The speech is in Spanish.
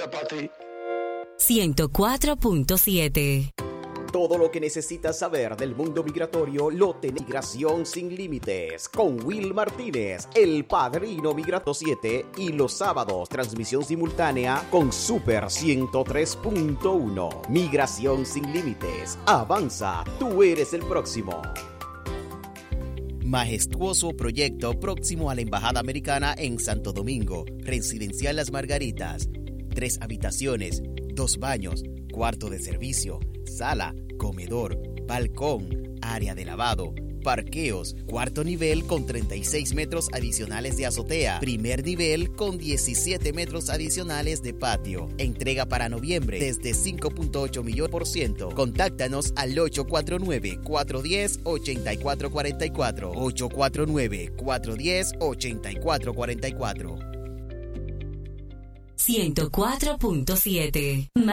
Gracias, Pati. 104.7. Todo lo que necesitas saber del mundo migratorio lo tenés. Migración sin límites con Will Martínez, el padrino Migrato 7, y los sábados transmisión simultánea con Super 103.1. Migración sin límites. Avanza, tú eres el próximo. Majestuoso proyecto próximo a la Embajada Americana en Santo Domingo. Residencial Las Margaritas. 3 habitaciones, 2 baños, cuarto de servicio, sala, comedor, balcón, área de lavado, parqueos, cuarto nivel con 36 metros adicionales de azotea, primer nivel con 17 metros adicionales de patio. Entrega para noviembre desde 5.8 millones%. Contáctanos al 849-410-8444. 849-410-8444. 104.7.